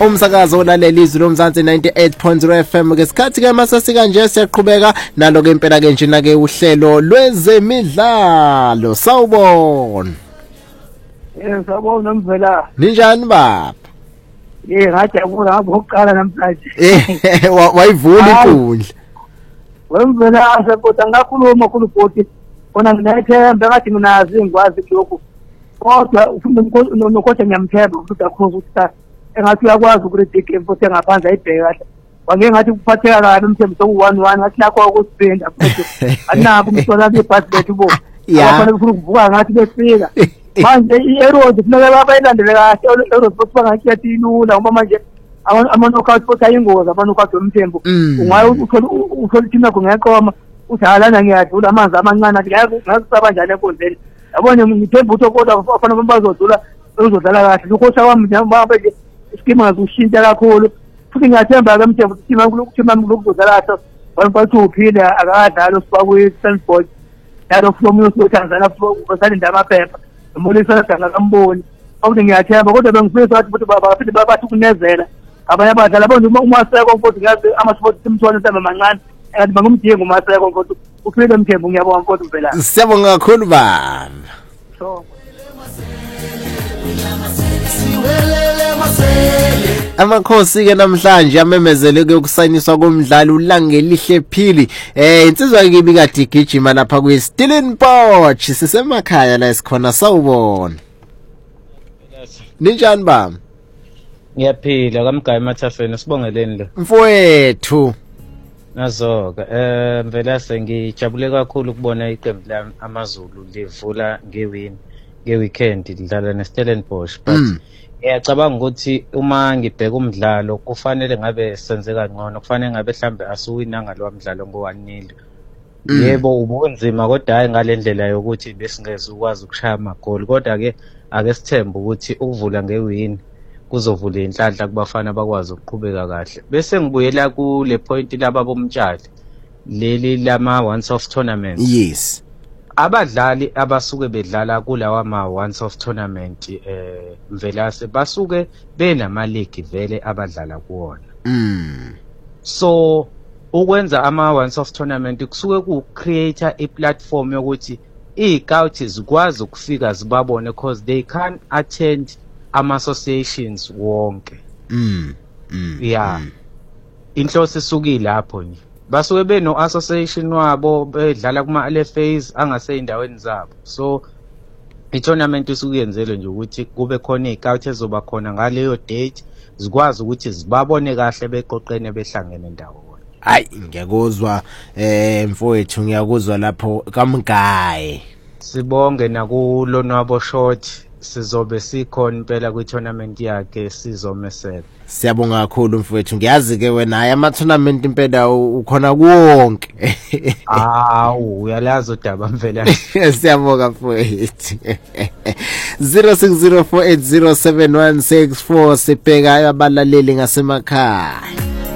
umsakazo olaleli izwi lomzansi 98.0 FM ngesikhathi ke masasi kanje siyaqhubeka nalo ke impela ke njena ke uhlelo lwezemidlalo. Sawubona. Sawubona Mvela. Ninjani baba? Ngajabula ngokuqala namhlanje. Wayivula inkundla. Wemvela asekodwa ngakhuluma kulubhodi bona nginethemba ngathi nginazi ngikwazi lokho. Kodwa ufuna nokho ngiyamthemba ukuthi kakhulu ukuthi engathi uyakwazi ukuridike futhi ngaphandle ayibheke kahle. Wange ngathi kuphatheka kabi umthembu soku11 ngathi lakho ukusiphinda futhi anako umsola lebhasi lethu bo. Abafana ufuna ukuvuka ngathi befika. Manje i-errors kufanele bayilandele kahle errors futhi bangathi yatilula uma manje ama-knockout futhi ayingozi ama-knockout womthembu. Ungaye uthole thina kungeqoma udlalana ngiyadlula amanzi amancane athi ngakusaba njani enkundleni. Yabona ngithemba ukuthi kodwa abafana bazodlula uzodlala kahle. Lokho wami njengoba nje iskema ngakushintsha kakhulu. Futhi ngiyathemba ke mthembu ukuthi thina lokuzodlala kahle. Bathi uphile akadlala usifakwe i-Stanford. Yalo from uTanzania usalinda amaphepha. Umolisa ngakamboni. Ukuthi ngiyathemba kodwa bengifisa ukuthi baphinde babathi kunezela. Abanye abadlala bona uma seko mfowethu ngazi ama-sport simthole sebe mancane. Ngathi bangumdingo uma seko mfowethu. Uphile mthembu ngiyabonga mfowethu Mvela. Siyabonga kakhulu baba. So Amakhosi ke namhlanje amemezele ke ukusayiniswa komdlali uLangelihle Phili insizwa kibi kade igijima lapha kweStellenbosch sisemakhaya la esikhona. Sawubona. Ninjani baba? Ngiyaphila kaMgayi Mathafeni sibongeleni lo. Mfowethu. Nazoka Mvela sengijabule kakhulu ukubona iqembu lami amaZulu livula ngeweekend lidlala neStellenbosch but ngiyacabanga ukuthi uma ngibheka umdlalo kufanele ngabe senze kangcono, kufanele ngabe mhlambe asuwinanga lo mdlalo ngo-1-0. Yebo ubunzima kodwa hayi ngalendlela yokuthi besingeze ukwazi ukushaya amagoli, kodwa ke ake sithembe ukuthi ukuvula ngewini kuzovula inhlanhla kubafana bakwazi ukuqhubeka kahle. Bese ngibuyela kule point laba bomtshali leli lama once off tournament. Yes. Abadlali abasuke bedlala kulawa ma once off tournament Mvelase basuke benama league vele abadlala kuona. So ukwenza ama once off tournament kusuke ku create a platform yokuthi i-scout zikwazi ukufika zibabone because they can't attend ama associations wonke. Yeah. Inhloso isukile lapho nje. Basuke beno association wabo bedlala kuma LFAs angaseyindaweni zabo. So i-tournament isukuyenzelwe nje ukuthi kube khona i-scout ezoba khona ngaleyo date zikwazi ukuthi zibabone kahle beqoqene behlangene ndawonye. Hayi ngiyakuzwa mfowethu ngiyakuzwa lapho kaMgayi. Sibonge nakulonwabo short sizobe sikhona impela kwi-tournament yakhe sizomesela. Siyabonga kakhulu mfowethu, ngiyazi ke wena hayi ama-tournament impela ukhona kuwonke. Uyalazi udaba Mvela. Siyabonga mfowethu. 0604807164 sibheka abalaleli ngasemakhaya.